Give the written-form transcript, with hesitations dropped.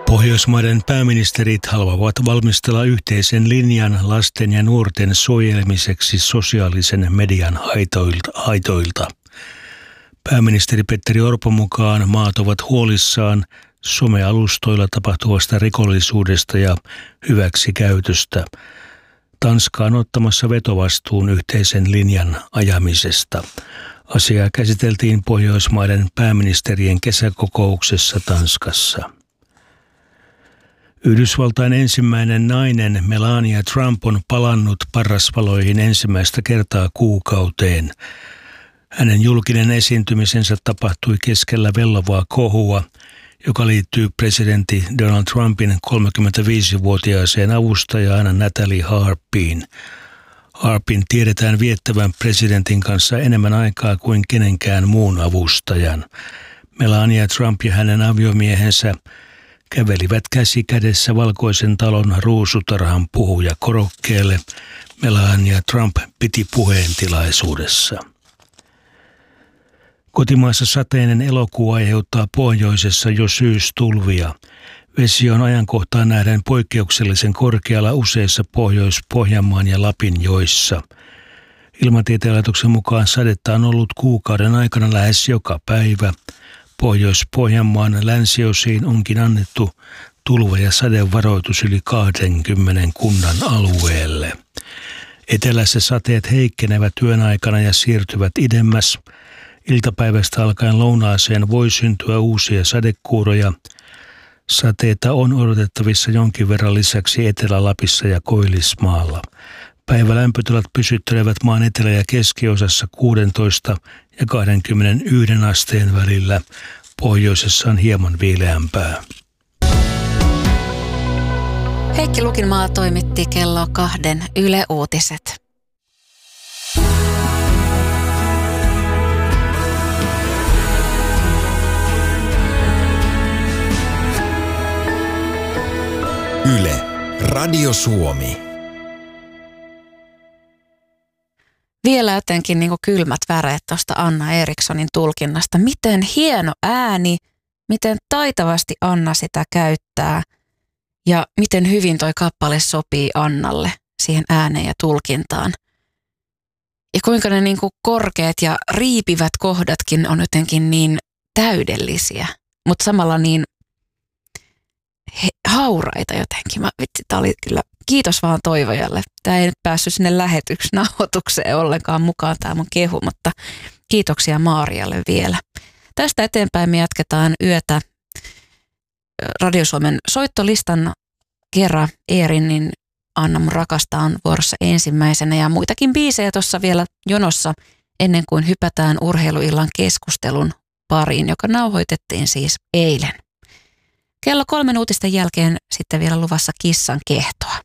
Pohjoismaiden pääministerit haluavat valmistella yhteisen linjan lasten ja nuorten suojelemiseksi sosiaalisen median haitoilta. Pääministeri Petteri Orpon mukaan maat ovat huolissaan somealustoilla tapahtuvasta rikollisuudesta ja hyväksikäytöstä. Tanska on ottamassa vetovastuun yhteisen linjan ajamisesta. Asiaa käsiteltiin Pohjoismaiden pääministerien kesäkokouksessa Tanskassa. Yhdysvaltain ensimmäinen nainen Melania Trump on palannut parrasvaloihin ensimmäistä kertaa kuukauteen. Hänen julkinen esiintymisensä tapahtui keskellä vellovaa kohua, joka liittyy presidentti Donald Trumpin 35-vuotiaaseen avustajaan Natalie Harpiin. Harpin tiedetään viettävän presidentin kanssa enemmän aikaa kuin kenenkään muun avustajan. Melania Trump ja hänen aviomiehensä kävelivät käsi kädessä Valkoisen talon ruusutarhan puhujakorokkeelle. Melania Trump piti puheen tilaisuudessa. Kotimaassa sateinen elokuu aiheuttaa pohjoisessa jo syystulvia. Vesi on ajankohtaan nähden poikkeuksellisen korkealla useissa Pohjois-Pohjanmaan ja Lapin joissa. Ilmatieteen laitoksen mukaan sadetta on ollut kuukauden aikana lähes joka päivä. Pohjois-Pohjanmaan länsiosiin onkin annettu tulva- ja sadevaroitus yli 20 kunnan alueelle. Etelässä sateet heikkenevät yön aikana ja siirtyvät idemmäs. Iltapäivästä alkaen lounaaseen voi syntyä uusia sadekuuroja. Sateita on odotettavissa jonkin verran lisäksi Etelä-Lapissa ja Koillismaalla. Päivälämpötilat pysyttelevät maan etelä- ja keskiosassa 16 ja 21 asteen välillä. Pohjoisessa on hieman viileämpää. Heikki Lukinmaa toimitti kello 2 Yle Uutiset. Yle, Radio Suomi. Vielä jotenkin niin kuin kylmät väreet tuosta Anna Erikssonin tulkinnasta. Miten hieno ääni, miten taitavasti Anna sitä käyttää ja miten hyvin toi kappale sopii Annalle siihen ääneen ja tulkintaan. Ja kuinka ne niin kuin korkeat ja riipivät kohdatkin on jotenkin niin täydellisiä, mutta samalla niin hauraita jotenkin. Tämä oli kyllä, kiitos vaan Toivojalle. Tämä ei nyt päässyt sinne nauhoitukseen ollenkaan mukaan tämä mun kehu, mutta kiitoksia Maarialle vielä. Tästä eteenpäin me jatketaan yötä Radio Suomen soittolistan kerran. Eerinin Anna mun rakasta on vuorossa ensimmäisenä ja muitakin biisejä tuossa vielä jonossa ennen kuin hypätään urheiluillan keskustelun pariin, joka nauhoitettiin siis eilen. Kello 3 uutisten jälkeen sitten vielä luvassa kissan kehtoa.